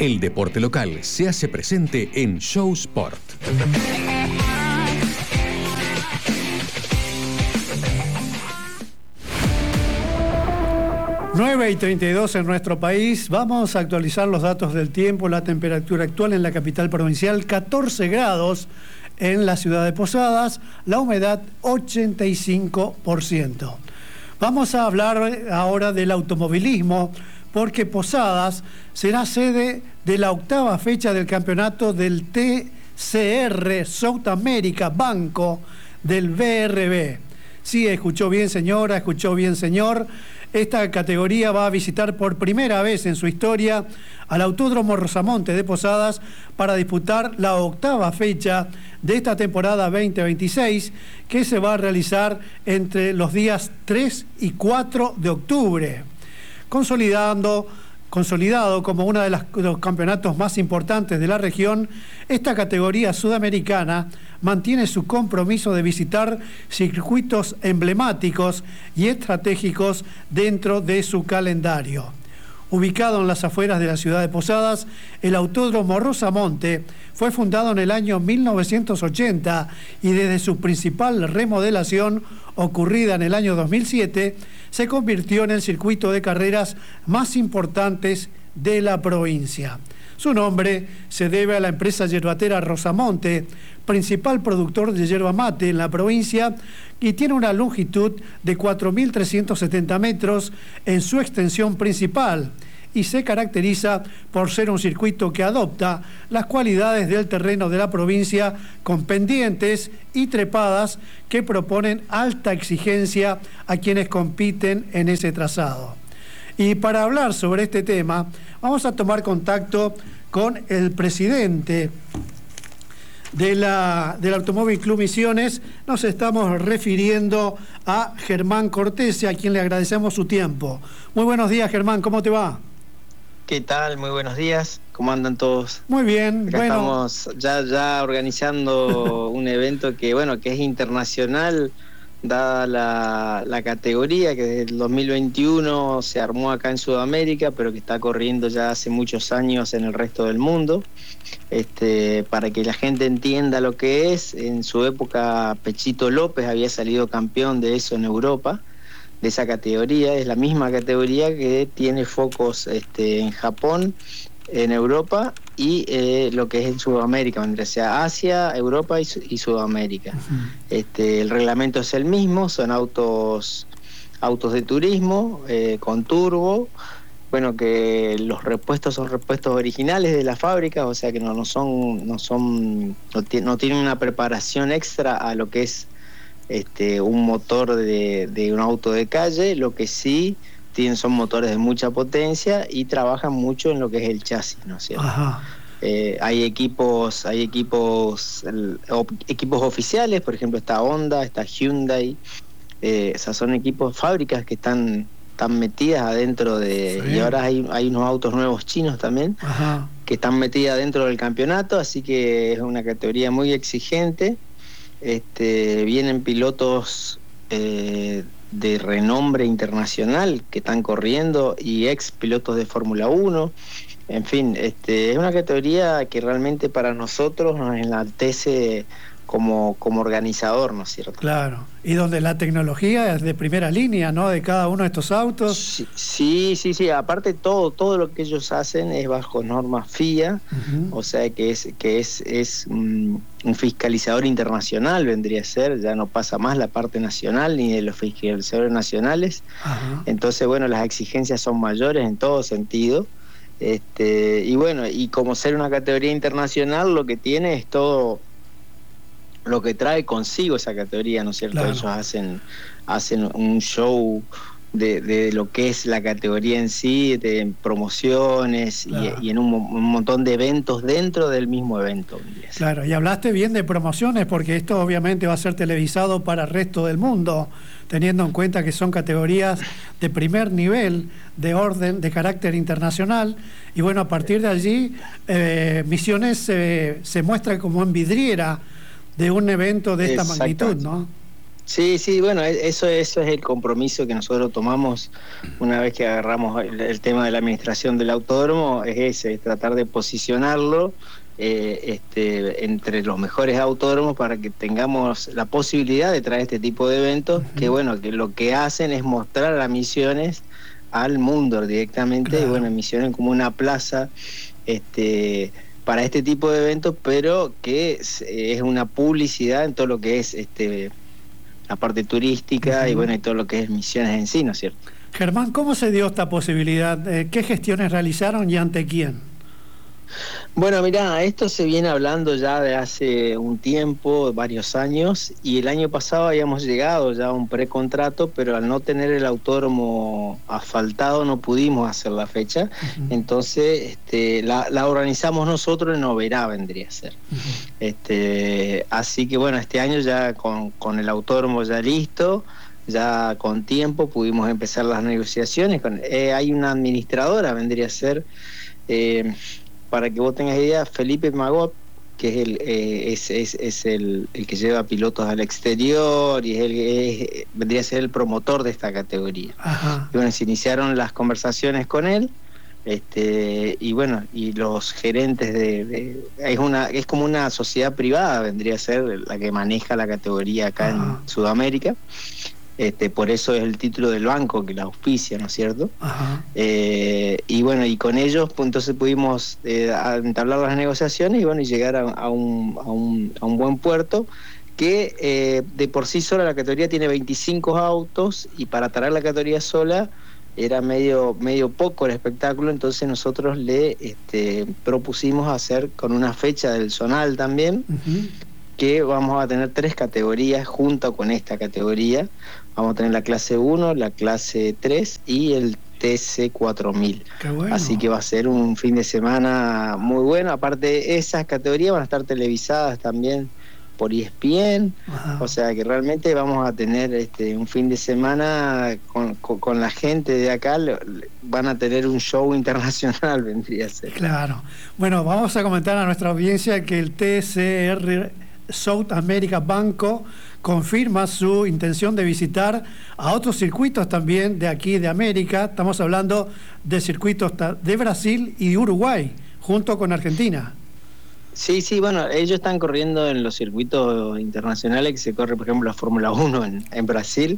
El deporte local se hace presente en Show Sport. 9:32 en nuestro país. Vamos a actualizar los datos del tiempo. La temperatura actual en la capital provincial, 14 grados en la ciudad de Posadas. La humedad, 85%. Vamos a hablar ahora del automovilismo, porque Posadas será sede de la 8ª fecha del campeonato del TCR South America Banco del BRB. Sí, escuchó bien señora, escuchó bien señor. Esta categoría va a visitar por primera vez en su historia al Autódromo Rosamonte de Posadas para disputar la 8ª fecha de esta temporada 2026, que se va a realizar entre los días 3 y 4 de octubre, consolidado como uno de los campeonatos más importantes de la región. Esta categoría sudamericana mantiene su compromiso de visitar circuitos emblemáticos y estratégicos dentro de su calendario. Ubicado en las afueras de la ciudad de Posadas, el Autódromo Rosamonte fue fundado en el año 1980 y desde su principal remodelación, ocurrida en el año 2007, se convirtió en el circuito de carreras más importantes de la provincia. Su nombre se debe a la empresa yerbatera Rosamonte, principal productor de yerba mate en la provincia, y tiene una longitud de 4.370 metros en su extensión principal y se caracteriza por ser un circuito que adopta las cualidades del terreno de la provincia, con pendientes y trepadas que proponen alta exigencia a quienes compiten en ese trazado. Y para hablar sobre este tema, vamos a tomar contacto con el presidente del Automóvil Club Misiones. Nos estamos refiriendo a Germán Cortese, a quien le agradecemos su tiempo. Muy buenos días, Germán, ¿cómo te va? ¿Qué tal? Muy buenos días. ¿Cómo andan todos? Muy bien. Acá estamos ya organizando un evento que es internacional, dada la categoría que desde el 2021 se armó acá en Sudamérica, pero que está corriendo ya hace muchos años en el resto del mundo. Para que la gente entienda lo que es, en su época Pechito López había salido campeón de eso en Europa, de esa categoría. Es la misma categoría que tiene focos en Japón, en Europa y lo que es en Sudamérica, o sea, Asia, Europa y Sudamérica. Uh-huh. El reglamento es el mismo, son autos de turismo con turbo, que los repuestos son repuestos originales de la fábrica, o sea que no tienen una preparación extra a lo que es un motor de un auto de calle. Lo que sí tienen son motores de mucha potencia y trabajan mucho en lo que es el chasis, ¿no es cierto? Ajá. Hay equipos oficiales, por ejemplo está Honda, está Hyundai, esas son fábricas que están metidas adentro de... Sí. Y ahora hay unos autos nuevos chinos también. Ajá. Que están metidas dentro del campeonato, así que es una categoría muy exigente. Vienen pilotos de renombre internacional que están corriendo y ex pilotos de Fórmula 1. En fin, es una categoría que realmente para nosotros nos enaltece como organizador, ¿no es cierto? Claro, y donde la tecnología es de primera línea, ¿no?, de cada uno de estos autos. Sí, aparte todo lo que ellos hacen es bajo normas FIA, uh-huh. O sea que es un fiscalizador internacional, vendría a ser, ya no pasa más la parte nacional ni de los fiscalizadores nacionales. Uh-huh. Entonces, las exigencias son mayores en todo sentido. Y como ser una categoría internacional, lo que tiene es todo lo que trae consigo esa categoría, ¿no es cierto? Claro. Ellos hacen un show de lo que es la categoría en sí, de promociones. Claro. y en un montón de eventos dentro del mismo evento. Claro, y hablaste bien de promociones, porque esto obviamente va a ser televisado para el resto del mundo, teniendo en cuenta que son categorías de primer nivel, de orden, de carácter internacional, y a partir de allí Misiones se muestra como en vidriera de un evento de esta magnitud, ¿no? Sí, sí, bueno, eso es el compromiso que nosotros tomamos una vez que agarramos el tema de la administración del autódromo, es ese, es tratar de posicionarlo entre los mejores autódromos para que tengamos la posibilidad de traer este tipo de eventos, que bueno, que lo que hacen es mostrar a Misiones al mundo directamente, Claro. y bueno, Misiones como una plaza, para este tipo de eventos, pero que es una publicidad en todo lo que es la parte turística y bueno, y todo lo que es Misiones en sí, ¿no es cierto? Germán, ¿cómo se dio esta posibilidad? ¿Qué gestiones realizaron y ante quién? Bueno, mirá, esto se viene hablando ya de hace un tiempo, varios años, y el año pasado habíamos llegado ya a un precontrato, pero al no tener el autódromo asfaltado no pudimos hacer la fecha, entonces la organizamos nosotros en Oberá, vendría a ser. Así que bueno, este año ya con el autódromo ya listo, ya con tiempo pudimos empezar las negociaciones. Hay una administradora, vendría a ser... para que vos tengas idea, Felipe Magot, que es el que lleva pilotos al exterior y vendría a ser el promotor de esta categoría. Ajá. Y bueno, se iniciaron las conversaciones con él, y bueno, y los gerentes es como una sociedad privada, vendría a ser la que maneja la categoría acá en Sudamérica. Por eso es el título del banco que la auspicia, ¿no es cierto? Ajá. Y bueno, y con ellos pues, entonces pudimos entablar las negociaciones y bueno, y llegar a un buen puerto que de por sí sola la categoría tiene 25 autos y para traer la categoría sola era medio poco el espectáculo, entonces nosotros le propusimos hacer con una fecha del zonal también, que vamos a tener 3 categorías junto con esta categoría. Vamos a tener la clase 1, la clase 3 y el TC4000. Qué bueno. Así que va a ser un fin de semana muy bueno. Aparte, esas categorías van a estar televisadas también por ESPN. Ajá. O sea que realmente vamos a tener un fin de semana con la gente de acá. Van a tener un show internacional, vendría a ser. Claro. Bueno, vamos a comentar a nuestra audiencia que el TCR South America Banco confirma su intención de visitar a otros circuitos también de aquí de América. Estamos hablando de circuitos de Brasil y de Uruguay, junto con Argentina. Sí, bueno, ellos están corriendo en los circuitos internacionales que se corre, por ejemplo, la Fórmula 1 en Brasil.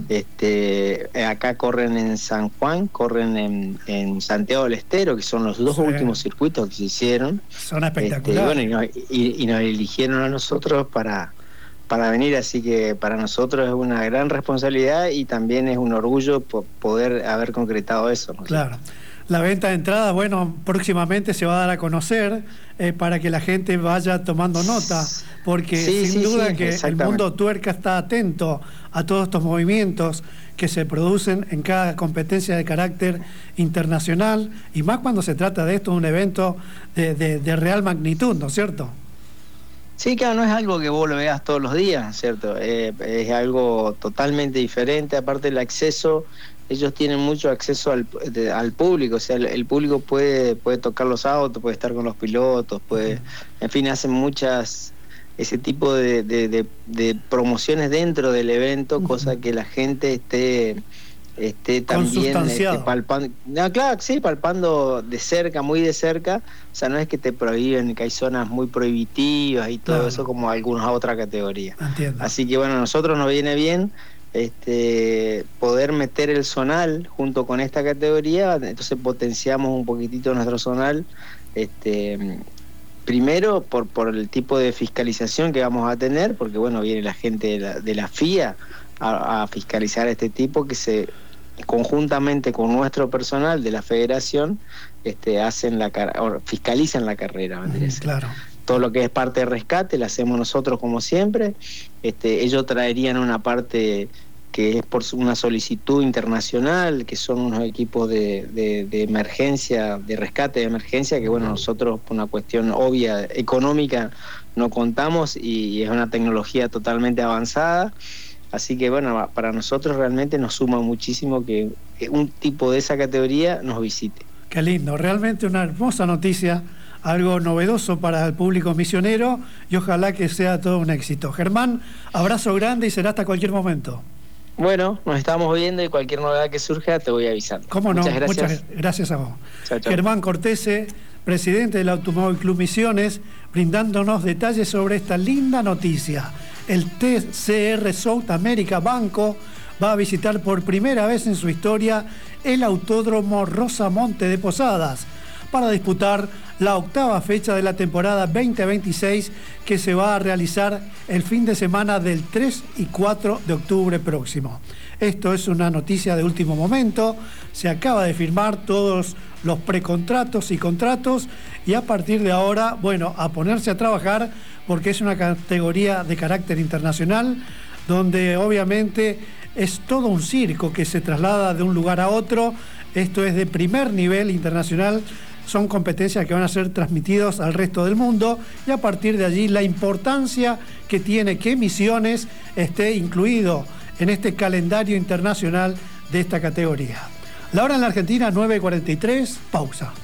Acá corren en San Juan, corren en Santiago del Estero, que son los 2 últimos circuitos que se hicieron. Son espectaculares. Bueno, y nos eligieron a nosotros para venir, así que para nosotros es una gran responsabilidad y también es un orgullo poder haber concretado eso, ¿no? Claro. La venta de entradas, bueno, próximamente se va a dar a conocer para que la gente vaya tomando nota, porque sin duda que el mundo tuerca está atento a todos estos movimientos que se producen en cada competencia de carácter internacional, y más cuando se trata de esto, un evento de real magnitud, ¿no es cierto? Sí, claro, no es algo que vos lo veas todos los días, ¿cierto? Es algo totalmente diferente, aparte el acceso... Ellos tienen mucho acceso al público, o sea, el público puede tocar los autos, puede estar con los pilotos, en fin, hacen ese tipo de promociones dentro del evento, cosa que la gente esté también palpando. No, claro, sí, palpando de cerca, muy de cerca. O sea, no es que te prohíben, que hay zonas muy prohibitivas y todo eso como algunas otras categorías. Entiendo. Así que bueno, a nosotros nos viene bien poder meter el zonal junto con esta categoría, entonces potenciamos un poquitito nuestro zonal, primero por el tipo de fiscalización que vamos a tener, porque bueno, viene la gente de la FIA a fiscalizar este tipo, que se conjuntamente con nuestro personal de la federación fiscalizan la carrera, vendría a ser. Claro. Todo lo que es parte de rescate la hacemos nosotros como siempre. Ellos traerían una parte que es por una solicitud internacional, que son unos equipos de emergencia, de rescate de emergencia, que bueno, nosotros por una cuestión obvia económica no contamos, y es una tecnología totalmente avanzada. Así que bueno, para nosotros realmente nos suma muchísimo que un tipo de esa categoría nos visite. Qué lindo, realmente una hermosa noticia algo novedoso para el público misionero y ojalá que sea todo un éxito. Germán, abrazo grande y será hasta cualquier momento. Bueno, nos estamos viendo y cualquier novedad que surja te voy avisando. ¿Cómo no? Muchas gracias. Muchas gracias a vos. Chao, chao. Germán Cortese, presidente del Automóvil Club Misiones, brindándonos detalles sobre esta linda noticia. El TCR South America Banco va a visitar por primera vez en su historia el Autódromo Rosamonte de Posadas para disputar la 8ª fecha de la temporada 2026 que se va a realizar el fin de semana del 3 y 4 de octubre próximo. Esto es una noticia de último momento, se acaba de firmar todos los precontratos y contratos y a partir de ahora, bueno, a ponerse a trabajar porque es una categoría de carácter internacional donde obviamente es todo un circo que se traslada de un lugar a otro. Esto es de primer nivel internacional, son competencias que van a ser transmitidas al resto del mundo y a partir de allí la importancia que tiene que Misiones esté incluido en este calendario internacional de esta categoría. La hora en la Argentina, 9:43, pausa.